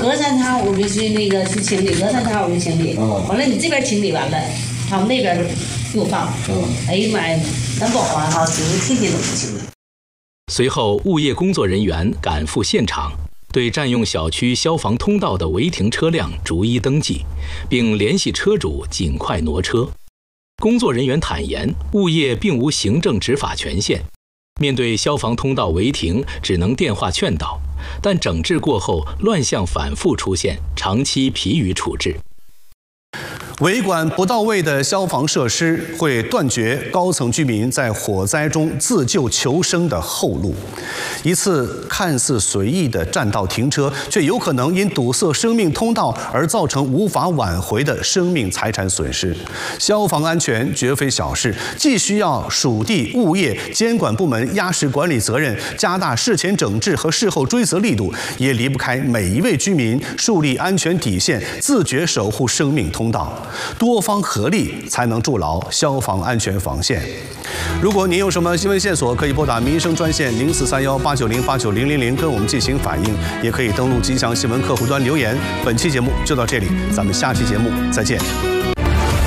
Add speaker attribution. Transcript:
Speaker 1: 隔3场我就去那个去清理，隔3场我就清理。完了你这边清理完了，他们那边又放。哎呀妈呀，咱保安哈，就是天天都不清理。
Speaker 2: 随后，物业工作人员赶赴现场，对占用小区消防通道的违停车辆逐一登记，并联系车主尽快挪车。工作人员坦言，物业并无行政执法权限，面对消防通道违停，只能电话劝导，但整治过后乱象反复出现，长期疲于处置。
Speaker 3: 维管不到位的消防设施会断绝高层居民在火灾中自救求生的后路。一次看似随意的占道停车，却有可能因堵塞生命通道而造成无法挽回的生命财产损失。消防安全绝非小事，既需要属地物业监管部门压实管理责任，加大事前整治和事后追责力度，也离不开每一位居民树立安全底线，自觉守护生命通道。多方合力才能筑牢消防安全防线。如果您有什么新闻线索，可以拨打民生专线043189089000跟我们进行反映，也可以登录吉祥新闻客户端留言。本期节目就到这里，咱们下期节目再见。